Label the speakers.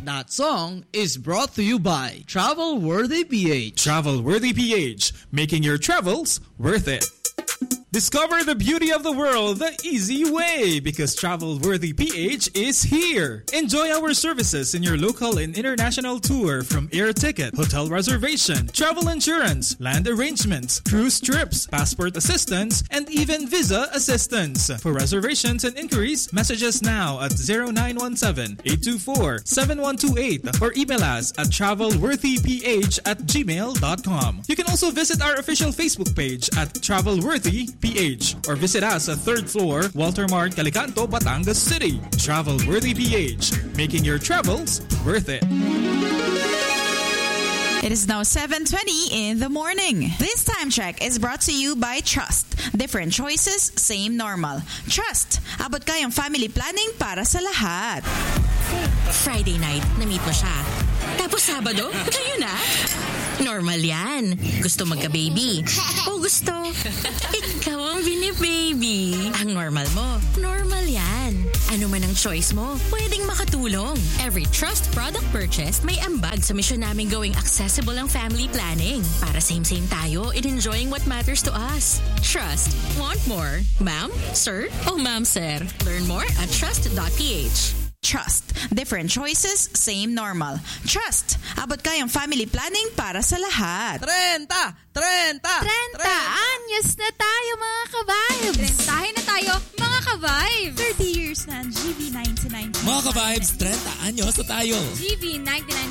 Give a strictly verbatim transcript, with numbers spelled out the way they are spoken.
Speaker 1: That song is brought to you by Travel Worthy P H.
Speaker 2: Travel Worthy P H, making your travels worth it. Discover the beauty of the world the easy way because Travel Worthy P H is here. Enjoy our services in your local and international tour from air ticket, hotel reservation, travel insurance, land arrangements, cruise trips, passport assistance, and even visa assistance. For reservations and inquiries, message us now at zero nine one seven, eight two four, seven one two eight or email us at travelworthyph at gmail dot com. You can also visit our official Facebook page at Travelworthy P H or visit us at third floor, Walter Mart, Calicanto, Batangas City. Travel Worthy P H, making your travels worth it.
Speaker 3: It is now seven twenty in the morning. This time check is brought to you by Trust. Different choices, same normal. Trust. Abot kayang family planning para sa lahat.
Speaker 4: Friday night, na-meet mo siya. Tapos Sabado, kayo na. Normal yan. Gusto magka-baby. O gusto, ikaw ang bini-baby. Ang normal mo, normal yan. Ano man ang choice mo, pwedeng makatulong. Every Trust product purchase may ambag sa mission namin going accessible ang family planning. Para same-same tayo in enjoying what matters to us. Trust. Want more? Ma'am? Sir? O ma'am, sir? Learn more at trust dot p h.
Speaker 3: Trust. Different choices, same normal. Trust. Abot kayang family planning para sa lahat.
Speaker 1: Trenta! Trenta!
Speaker 5: Trenta! Anyos na tayo mga ka-vibes! Trentahin na tayo mga ka-vibes!
Speaker 6: thirty years na ang G V ninety-nine.
Speaker 7: Mga ka-vibes, trenta anyos na tayo.
Speaker 5: G V ninety-nine